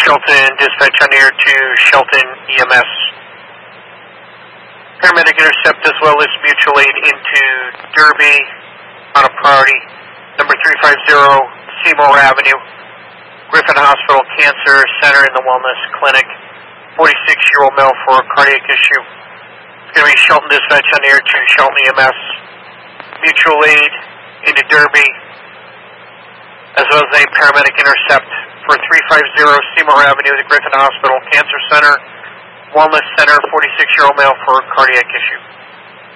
Shelton Dispatch on air to Shelton EMS. Paramedic intercept as well as mutual aid into Derby on a priority. Number 350 Seymour Avenue. Griffin Hospital Cancer Center in the Wellness Clinic. 46-year-old male for a cardiac issue. It's going to be Shelton Dispatch on air to Shelton EMS. Mutual aid into Derby, as well as a paramedic intercept for 350 Seymour Avenue, the Griffin Hospital Cancer Center, Wellness Center, 46-year-old male for a cardiac issue.